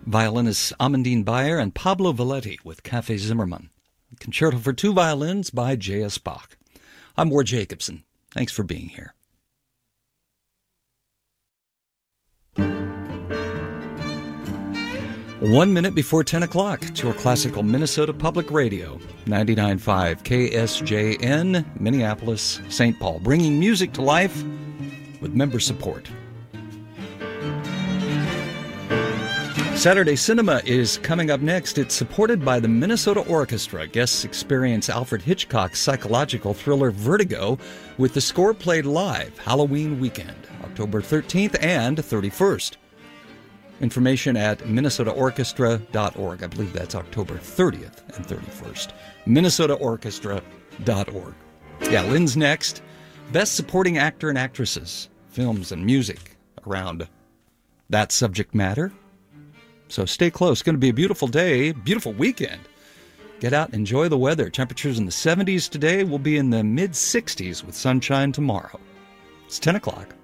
Violinists Amandine Bayer and Pablo Valetti with Café Zimmermann. Concerto for two violins by J.S. Bach. I'm Ward Jacobson. Thanks for being here. One minute before 10 o'clock, it's your classical Minnesota Public Radio, 99.5 KSJN, Minneapolis, St. Paul, bringing music to life with member support. Saturday Cinema is coming up next. It's supported by the Minnesota Orchestra. Guests experience Alfred Hitchcock's psychological thriller Vertigo with the score played live Halloween weekend, October 13th and 31st. Information at minnesotaorchestra.org. I believe that's October 30th and 31st. minnesotaorchestra.org. Yeah, Lynn's next. Best supporting actor and actresses, films and music around that subject matter. So stay close. It's going to be a beautiful day, beautiful weekend. Get out and enjoy the weather. Temperatures in the 70s today. Will be in the mid-60s with sunshine tomorrow. It's 10 o'clock.